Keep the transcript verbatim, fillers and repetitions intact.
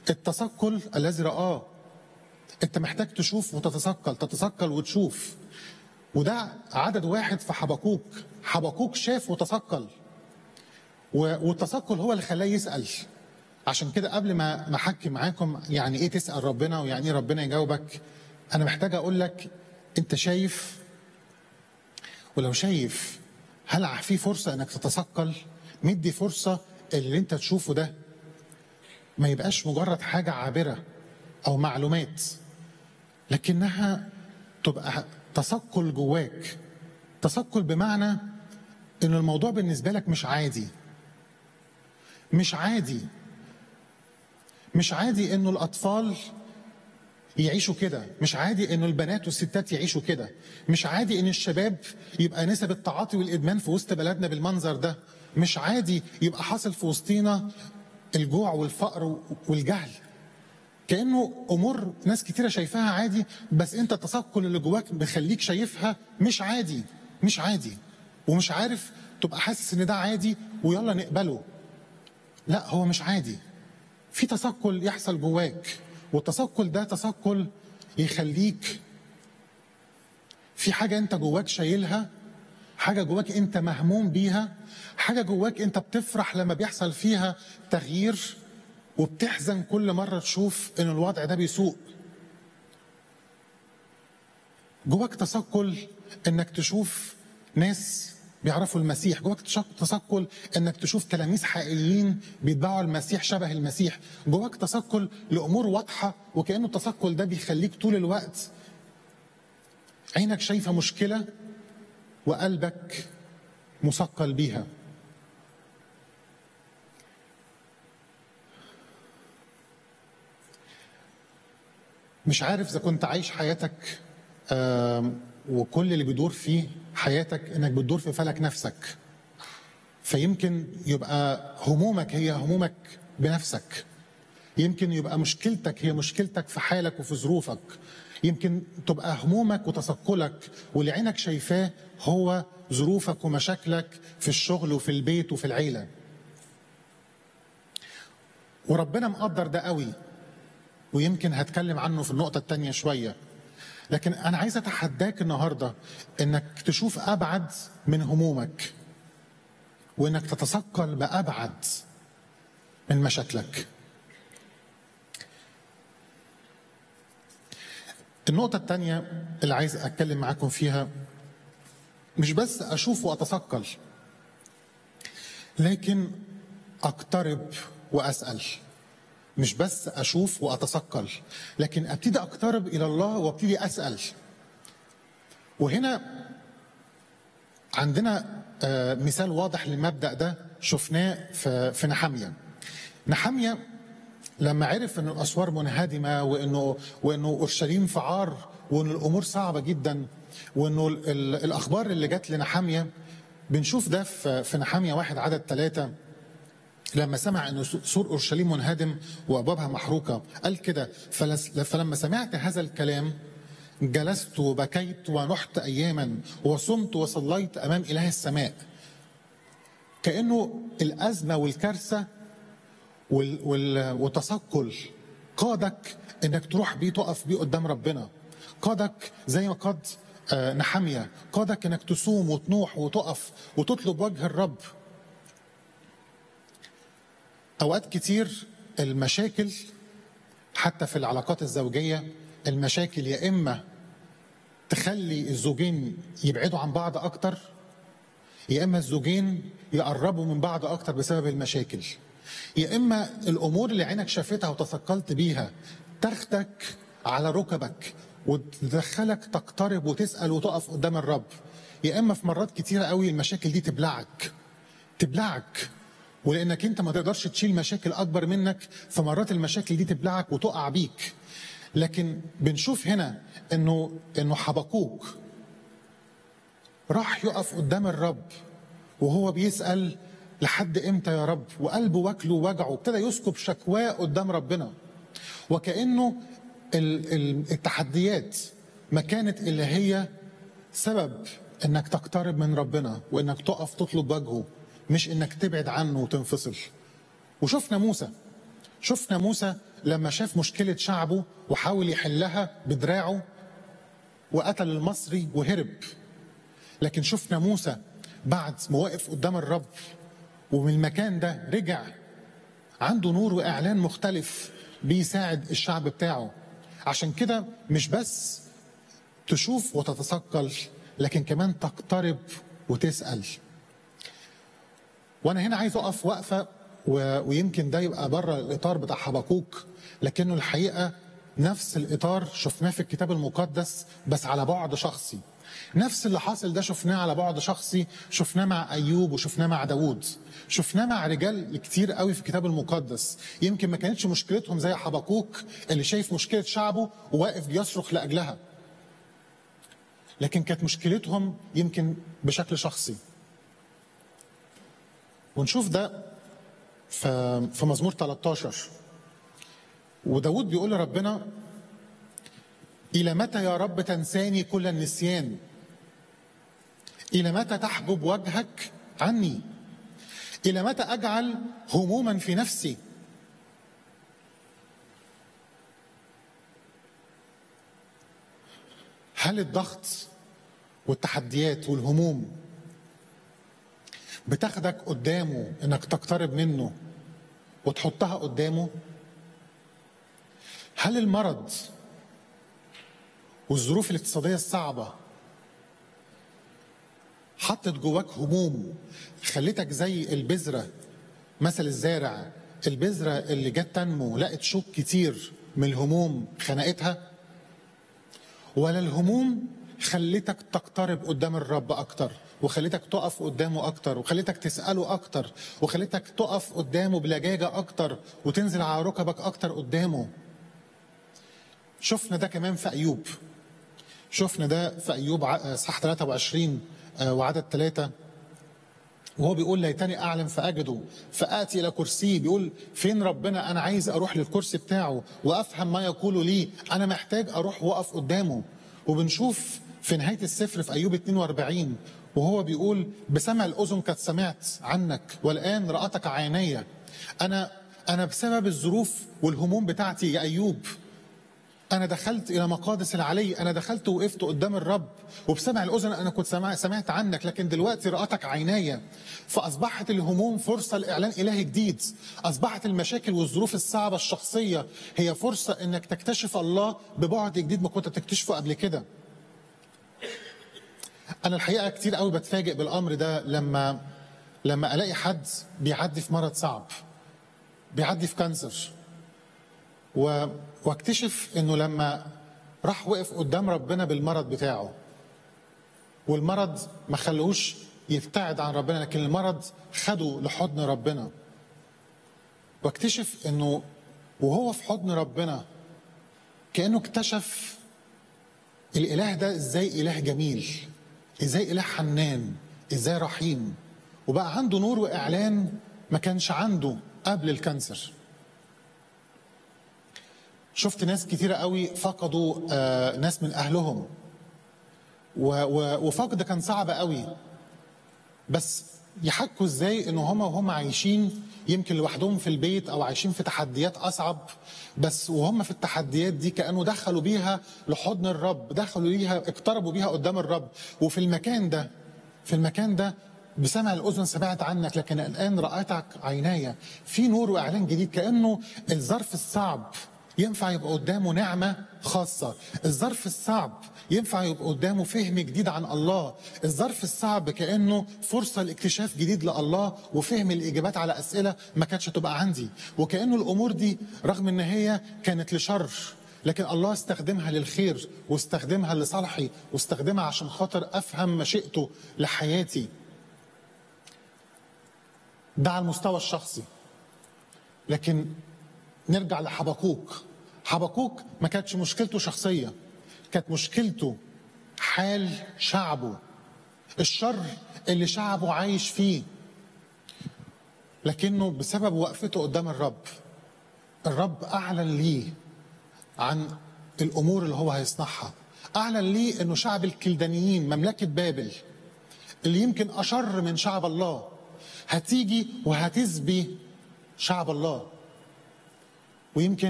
التثقل الذي رآه. انت محتاج تشوف وتتثقل، تتثقل وتشوف. وده عدد واحد في حبقوق. حبقوق شاف وتثقل، والتثقل هو اللي خلاه يسأل. عشان كده قبل ما ما احكي معاكم يعني ايه تسأل ربنا ويعني ايه ربنا يجاوبك، انا محتاج اقول لك انت شايف؟ ولو شايف هل في فرصة انك تتثقل؟ مدي فرصة اللي انت تشوفه ده ما يبقاش مجرد حاجة عابرة او معلومات، لكنها تبقى تثقل جواك. تثقل بمعنى ان الموضوع بالنسبة لك مش عادي. مش عادي مش عادي انه الاطفال يعيشوا كده، مش عادي انه البنات والستات يعيشوا كده، مش عادي ان الشباب يبقى نسب التعاطي والادمان في وسط بلدنا بالمنظر ده، مش عادي يبقى حاصل في وسطينا الجوع والفقر والجهل. كأنه امور ناس كتيرة شايفاها عادي، بس انت التثقل اللي جواك بيخليك شايفها مش عادي. مش عادي ومش عارف تبقى حاسس ان ده عادي ويلا نقبله. لا، هو مش عادي. في تثقل يحصل جواك، والتثقل ده تثقل يخليك في حاجة انت جواك شايلها، حاجة جواك انت مهموم بيها، حاجة جواك انت بتفرح لما بيحصل فيها تغيير، وبتحزن كل مرة تشوف ان الوضع ده بيسوء. جواك تثقل انك تشوف ناس بيعرفوا المسيح، جواك تثقل انك تشوف تلاميذ حقيقيين بيتبعوا المسيح شبه المسيح، جواك تثقل لامور واضحه، وكانه التثقل ده بيخليك طول الوقت عينك شايفه مشكله وقلبك مثقل بيها. مش عارف اذا كنت عايش حياتك وكل اللي بيدور فيه حياتك انك بتدور في فلك نفسك، فيمكن يبقى همومك هي همومك بنفسك، يمكن يبقى مشكلتك هي مشكلتك في حالك وفي ظروفك، يمكن تبقى همومك وتثقلك واللي عينك شايفاه هو ظروفك ومشاكلك في الشغل وفي البيت وفي العيلة. وربنا مقدر ده قوي، ويمكن هتكلم عنه في النقطة التانية شوية. لكن أنا عايز أتحداك النهاردة إنك تشوف أبعد من همومك، وإنك تتثقل بأبعد من مشاكلك. النقطة التانية اللي عايز أتكلم معاكم فيها، مش بس أشوف وأتثقل، لكن أقترب وأسأل. مش بس أشوف وأتثقل، لكن أبتدي أقترب إلى الله وأبتدي أسأل. وهنا عندنا مثال واضح للمبدأ ده شفناه في نحمية. نحمية لما عرف ان الاسوار منهدمه وانه وانه اورشليم في عار وان الامور صعبه جدا، وانه الاخبار اللي جت لنحمية بنشوف ده في نحمية واحد عدد ثلاثة، لما سمع ان سور اورشليم منهدم وابوابها محروقه قال كده: فلما سمعت هذا الكلام جلست وبكيت ونحت اياما وصمت وصليت امام اله السماء. كانه الازمه والكارثه والتثقل قادك انك تروح بيه تقف بيه قدام ربنا، قادك زي ما قاد نحمية، قادك انك تصوم وتنوح وتقف وتطلب وجه الرب. اوقات كتير المشاكل حتى في العلاقات الزوجية، المشاكل يا اما تخلي الزوجين يبعدوا عن بعض اكتر، يا اما الزوجين يقربوا من بعض اكتر بسبب المشاكل، يا اما الامور اللي عينك شافتها وتثقلت بيها تاخدك على ركبك وتدخلك تقترب وتسأل وتقف قدام الرب، يا اما في مرات كتيرة قوي المشاكل دي تبلعك تبلعك ولانك انت ما تقدرش تشيل مشاكل اكبر منك، فمرات المشاكل دي تبلعك وتقع بيك. لكن بنشوف هنا انه انه حبقوق راح يقف قدام الرب وهو بيسأل لحد امتى يا رب، وقلبه واكله ووجعه، ابتدى يسكب شكواه قدام ربنا. وكأنه التحديات ما كانت اللي هي سبب انك تقترب من ربنا وانك تقف تطلب وجهه، مش انك تبعد عنه وتنفصل. وشفنا موسى شفنا موسى لما شاف مشكلة شعبه وحاول يحلها بدراعه وقتل المصري وهرب. لكن شفنا موسى بعد ما وقف قدام الرب ومن المكان ده رجع عنده نور وإعلان مختلف بيساعد الشعب بتاعه. عشان كده مش بس تشوف وتتثقل، لكن كمان تقترب وتسأل. وأنا هنا عايز أقف وقفة، ويمكن ده يبقى بره الإطار بتاع حبقوق، لكنه الحقيقة نفس الإطار شفناه في الكتاب المقدس بس على بعد شخصي. نفس اللي حاصل ده شفناه على بعد شخصي، شفناه مع أيوب وشفناه مع داود، شفناه مع رجال كتير قوي في الكتاب المقدس. يمكن ما كانتش مشكلتهم زي حبقوق اللي شايف مشكلة شعبه وواقف بيصرخ لأجلها، لكن كانت مشكلتهم يمكن بشكل شخصي. ونشوف ده في مزمور ثلاثة عشر، وداود بيقول لربنا: إلى متى يا رب تنساني كل النسيان؟ إلى متى تحجب وجهك عني؟ إلى متى أجعل هموما في نفسي؟ هل الضغط والتحديات والهموم بتاخدك قدامه انك تقترب منه وتحطها قدامه؟ هل المرض والظروف الاقتصادية الصعبة حطت جواك هموم خلتك زي البذرة، مثل الزارع، البذرة اللي جت تنمو لقت شوك كتير من الهموم خنقتها؟ ولا الهموم خلتك تقترب قدام الرب أكتر، وخلتك تقف قدامه أكتر، وخلتك تسأله أكتر، وخلتك تقف قدامه بلجاجة أكتر وتنزل على ركبك أكتر قدامه؟ شفنا ده كمان في أيوب، شفنا ده في أيوب صح ثلاثة وعشرين وعدد ثلاثة، وهو بيقول: ليتني أعلم فأجده فآتي إلى كرسيه. بيقول: فين ربنا؟ أنا عايز أروح للكرسي بتاعه وأفهم ما يقول لي، أنا محتاج أروح وأقف قدامه. وبنشوف في نهاية السفر في أيوب اثنين وأربعين وهو بيقول: بسمع الأذن قد سمعت عنك والآن رأتك عيني. أنا أنا بسبب الظروف والهموم بتاعتي يا أيوب أنا دخلت إلى مقادس العلي، أنا دخلت وقفت قدام الرب، وبسمع الأذن أنا كنت سمعت عنك، لكن دلوقتي رأتك عيني. فأصبحت الهموم فرصة لإعلان إله جديد، أصبحت المشاكل والظروف الصعبة الشخصية هي فرصة إنك تكتشف الله ببعد جديد ما كنت تكتشفه قبل كده. أنا الحقيقة كتير قوي بتفاجئ بالأمر ده لما لما ألاقي حد بيعدي في مرض صعب، بيعدي في كانسر، و... واكتشف انه لما راح وقف قدام ربنا بالمرض بتاعه، والمرض ما خلوش يبتعد عن ربنا، لكن المرض خده لحضن ربنا. واكتشف انه وهو في حضن ربنا كأنه اكتشف الاله ده ازاي اله جميل، ازاي اله حنان، ازاي رحيم، وبقى عنده نور واعلان ما كانش عنده قبل الكانسر. شفت ناس كتيرة قوي فقدوا آه ناس من أهلهم، وفقد كان صعب قوي، بس يحكوا ازاي ان هم وهم عايشين يمكن لوحدهم في البيت او عايشين في تحديات اصعب، بس وهم في التحديات دي كانوا دخلوا بيها لحضن الرب، دخلوا بيها اقتربوا بيها قدام الرب. وفي المكان ده في المكان ده بسمع الأذن سمعت عنك لكن الآن رأتك عيناي. في نور وإعلان جديد، كأنه الظرف الصعب ينفع يبقى قدامه نعمة خاصة، الظرف الصعب ينفع يبقى قدامه فهم جديد عن الله، الظرف الصعب كأنه فرصة لاكتشاف جديد لله وفهم الإجابات على أسئلة ما كانتش تبقى عندي. وكأنه الأمور دي رغم إن هي كانت لشر لكن الله استخدمها للخير، واستخدمها لصالحي، واستخدمها عشان خاطر أفهم مشيئته لحياتي. ده على المستوى الشخصي. لكن نرجع لحبقوق. حبقوق ما كانتش مشكلته شخصية، كانت مشكلته حال شعبه، الشر اللي شعبه عايش فيه. لكنه بسبب وقفته قدام الرب، الرب أعلن ليه عن الأمور اللي هو هيصنعها. أعلن ليه أنه شعب الكلدانيين، مملكة بابل اللي يمكن أشر من شعب الله، هتيجي وهتسبي شعب الله. ويمكن